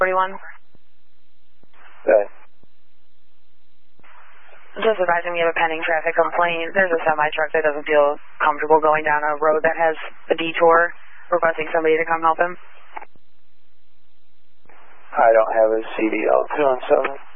41. Good. Just advising we have a pending traffic complaint. There's a semi-truck that doesn't feel comfortable going down a road that has a detour. Requesting somebody to come help him. I don't have a CDL 217.